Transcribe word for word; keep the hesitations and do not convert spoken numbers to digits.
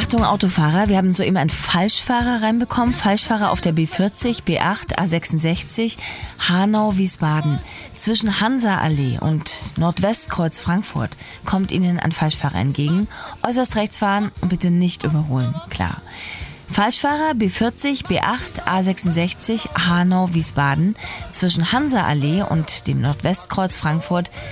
Achtung Autofahrer, wir haben soeben einen Falschfahrer reinbekommen. Falschfahrer auf der B vierzig, B acht, A sechsundsechzig, Hanau-Wiesbaden. Zwischen Hansa-Allee und Nordwestkreuz Frankfurt kommt Ihnen ein Falschfahrer entgegen. Äußerst rechts fahren und bitte nicht überholen, klar. Falschfahrer B vierzig, B acht, A sechsundsechzig, Hanau-Wiesbaden. Zwischen Hansa-Allee und dem Nordwestkreuz Frankfurt